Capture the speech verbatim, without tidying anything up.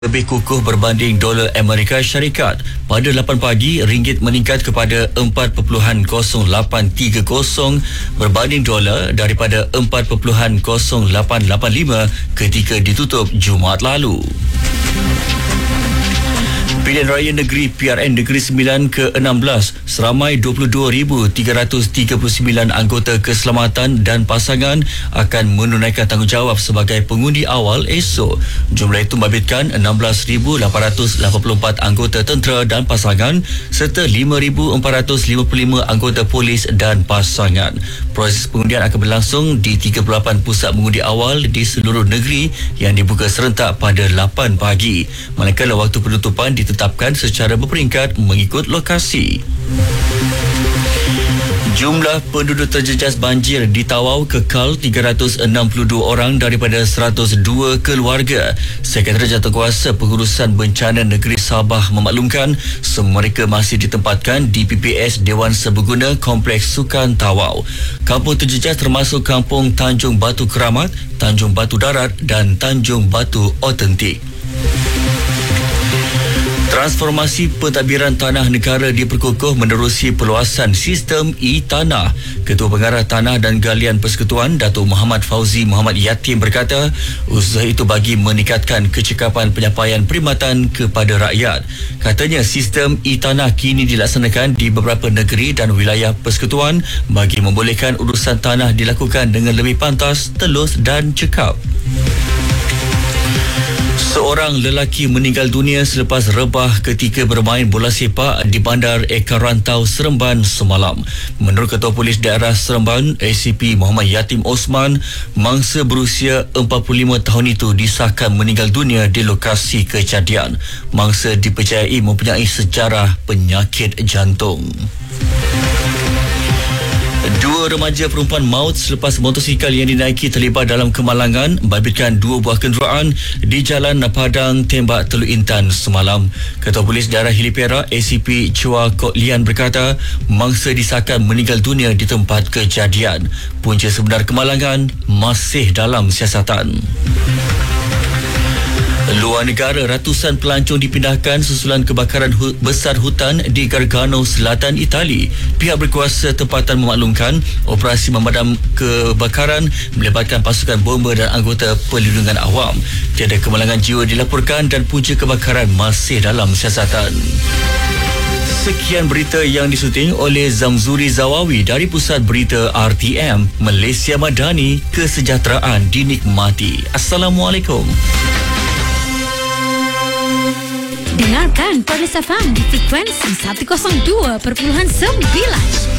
lebih kukuh berbanding dolar Amerika Syarikat. Pada lapan pagi, ringgit meningkat kepada empat perpuluhan kosong lapan tiga kosong berbanding dolar daripada empat perpuluhan kosong lapan lapan lima ketika ditutup Jumaat lalu. Pilihan Raya Negeri P R N Negeri Sembilan ke enam belas, seramai dua puluh dua ribu tiga ratus tiga puluh sembilan anggota keselamatan dan pasangan akan menunaikan tanggungjawab sebagai pengundi awal esok. Jumlah itu membabitkan enam belas ribu lapan ratus lapan puluh empat anggota tentera dan pasangan serta lima ribu empat ratus lima puluh lima anggota polis dan pasangan. Proses pengundian akan berlangsung di tiga puluh lapan pusat mengundi awal di seluruh negeri yang dibuka serentak pada lapan pagi. Manakala waktu penutupan ditetapkan secara berperingkat mengikut lokasi. Jumlah penduduk terjejas banjir di Tawau kekal tiga ratus enam puluh dua orang daripada seratus dua keluarga. Sekretariat Jawatankuasa Pengurusan Bencana Negeri Sabah memaklumkan semua mereka masih ditempatkan di P P S Dewan Serbaguna Kompleks Sukan Tawau. Kampung terjejas termasuk Kampung Tanjung Batu Keramat, Tanjung Batu Darat dan Tanjung Batu Autentik. Transformasi pentadbiran tanah negara diperkukuh menerusi perluasan sistem e-tanah. Ketua Pengarah Tanah dan Galian Persekutuan Datuk Muhammad Fauzi Muhammad Yatim berkata, usaha itu bagi meningkatkan kecekapan penyampaian perkhidmatan kepada rakyat. Katanya sistem e-tanah kini dilaksanakan di beberapa negeri dan wilayah persekutuan bagi membolehkan urusan tanah dilakukan dengan lebih pantas, telus dan cekap. Seorang lelaki meninggal dunia selepas rebah ketika bermain bola sepak di Bandar Eka Rantau Seremban semalam. Menurut Ketua Polis Daerah Seremban, A C P Muhammad Yatim Osman, mangsa berusia empat puluh lima tahun itu disahkan meninggal dunia di lokasi kejadian. Mangsa dipercayai mempunyai sejarah penyakit jantung. Dua remaja perempuan maut selepas motosikal yang dinaiki terlibat dalam kemalangan membabitkan dua buah kenderaan di Jalan Padang Tembak Teluk Intan semalam. Ketua Polis Daerah Hili Perak A C P Chua Kok Lian berkata, mangsa disahkan meninggal dunia di tempat kejadian. Punca sebenar kemalangan masih dalam siasatan. Luar negara, ratusan pelancong dipindahkan susulan kebakaran hu- besar hutan di Gargano Selatan, Itali. Pihak berkuasa tempatan memaklumkan operasi memadam kebakaran melibatkan pasukan bomba dan anggota perlindungan awam. Tiada kemalangan jiwa dilaporkan dan punca kebakaran masih dalam siasatan. Sekian berita yang disuting oleh Zamzuri Zawawi dari Pusat Berita R T M. Malaysia Madani, kesejahteraan dinikmati. Assalamualaikum. Dengarkan Podcast F M di frekuensi seratus dua perpuluhan sembilan.